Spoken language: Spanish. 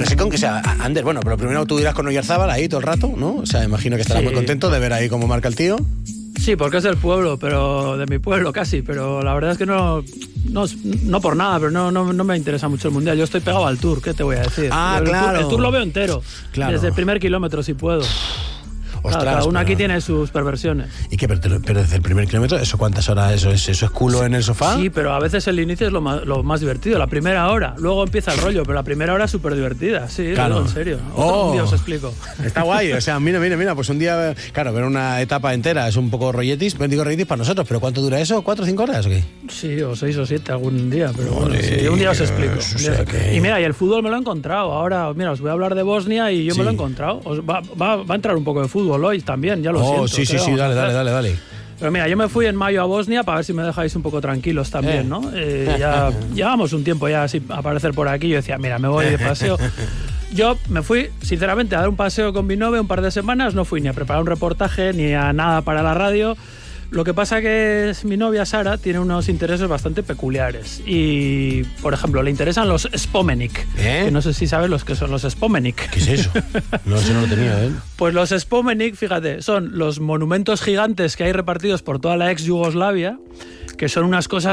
no sé con qué sea, Ander, bueno, pero primero tú irás con Oyarzábal ahí todo el rato, ¿no? O sea, imagino que estarás muy contento de ver ahí cómo marca el tío. Sí, porque es del pueblo, pero de mi pueblo casi, pero la verdad es que no por nada, pero no me interesa mucho el Mundial. Yo estoy pegado al Tour, ¿qué te voy a decir? Claro. El tour lo veo entero, claro. Desde el primer kilómetro si puedo. Ostras, cada uno aquí tiene sus perversiones. ¿Y qué? Pero desde el primer kilómetro, ¿eso cuántas horas? ¿Eso es culo en el sofá? Sí, pero a veces el inicio es lo más divertido, la primera hora. Luego empieza el rollo, pero la primera hora es súper divertida. Sí, claro. En serio. Un día os explico. Está guay, o sea, mira, pues un día, claro, ver una etapa entera es un poco rolletis, digo rolletis para nosotros, pero ¿cuánto dura eso? ¿4 o 5 horas o qué? Sí, o 6 o 7 algún día, pero bueno, sí, un día os explico. Y mira, y el fútbol me lo he encontrado. Ahora, mira, os voy a hablar de Bosnia y yo me lo he encontrado. Va a entrar un poco de fútbol hoy también, ya lo siento. Sí, dale. Pero mira, yo me fui en mayo a Bosnia para ver si me dejáis un poco tranquilos también, ¿no? Ya llevamos un tiempo ya sin aparecer por aquí. Yo decía, mira, me voy de paseo. Yo me fui, sinceramente, a dar un paseo con mi novia un par de semanas. No fui ni a preparar un reportaje ni a nada para la radio. Lo que pasa que mi novia Sara tiene unos intereses bastante peculiares y, por ejemplo, le interesan los Spomenik, que no sé si sabes los que son los Spomenik. ¿Qué es eso? No, eso no lo tenía, ¿eh? Pues los Spomenik, fíjate, son los monumentos gigantes que hay repartidos por toda la ex Yugoslavia, que son unas cosas